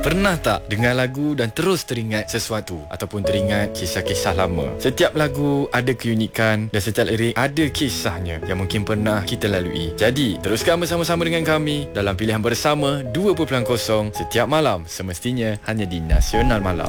Pernah tak dengar lagu dan terus teringat sesuatu ataupun teringat kisah-kisah lama? Setiap lagu ada keunikan dan setiap lirik ada kisahnya yang mungkin pernah kita lalui. Jadi, teruskan bersama-sama dengan kami dalam pilihan bersama 2.0 setiap malam, semestinya hanya di Nasional Malam.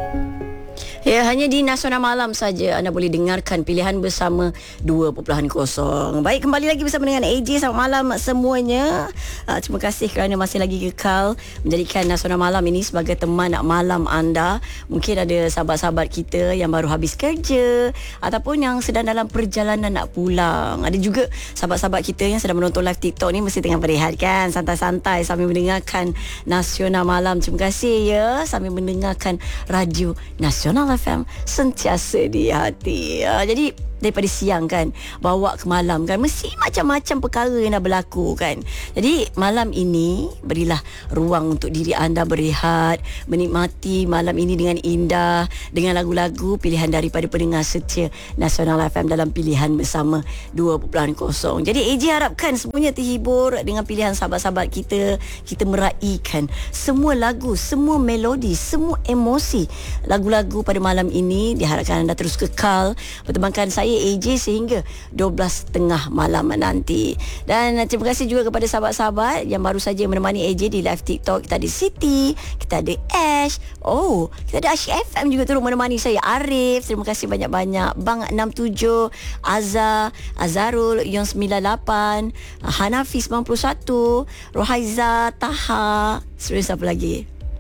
Ya, hanya di Nasional Malam saja anda boleh dengarkan pilihan bersama 2.0. Baik, kembali lagi bersama dengan AJ. Selamat malam semuanya. Terima kasih kerana masih lagi kekal menjadikan Nasional Malam ini sebagai teman malam anda. Mungkin ada sahabat-sahabat kita yang baru habis kerja ataupun yang sedang dalam perjalanan nak pulang. Ada juga sahabat-sahabat kita yang sedang menonton live TikTok ni mesti tengah berehat kan, santai-santai sambil mendengarkan Nasional Malam. Terima kasih ya sambil mendengarkan Radio Nasional FM sentiasa di hati. Jadi daripada siang kan bawa ke malam kan, mesti macam-macam perkara yang dah berlaku kan. Jadi malam ini berilah ruang untuk diri anda berehat, menikmati malam ini dengan indah, dengan lagu-lagu pilihan daripada pendengar setia Nasional FM dalam pilihan bersama 2.0. Jadi AJ harapkan semuanya terhibur dengan pilihan sahabat-sahabat kita. Kita meraihkan semua lagu, semua melodi, semua emosi lagu-lagu pada malam ini. Diharapkan anda terus kekal bertemankan saya AJ sehingga 12.30 malam nanti. Dan terima kasih juga kepada sahabat-sahabat yang baru saja menemani AJ di live TikTok. Kita ada Siti, kita ada Ash, kita ada Asyik FM juga turut menemani saya. Arif, terima kasih banyak-banyak. Bang 67, Azarul, Yon 98, Hanafi 91, Rohaiza, Taha, siapa lagi?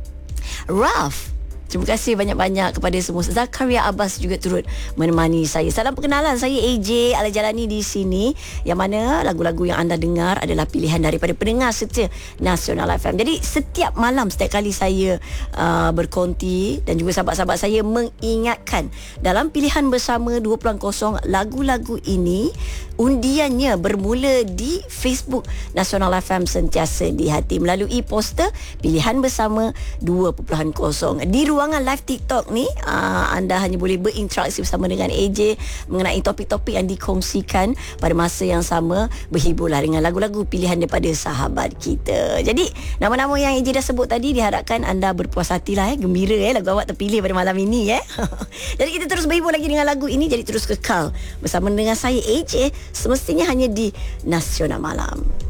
Raf. Terima kasih banyak-banyak kepada semua. Zakaria Abbas juga turut menemani saya. Salam perkenalan, saya AJ Alajalani di sini, yang mana lagu-lagu yang anda dengar adalah pilihan daripada pendengar setia Nasional FM. Jadi setiap malam, setiap kali saya berkonti dan juga sahabat-sahabat saya mengingatkan dalam pilihan bersama 2.0, lagu-lagu ini undiannya bermula di Facebook Nasional FM sentiasa di hati melalui poster pilihan bersama 2.0. Di ruangan live TikTok ni anda hanya boleh berinteraksi bersama dengan AJ mengenai topik-topik yang dikongsikan pada masa yang sama. Berhiburlah dengan lagu-lagu pilihan daripada sahabat kita. Jadi nama-nama yang AJ dah sebut tadi, diharapkan anda berpuas hatilah, gembira lagu awak terpilih pada malam ini. Jadi kita terus berhibur lagi dengan lagu ini. Jadi terus kekal bersama dengan saya AJ, semestinya hanya di Nasional Malam.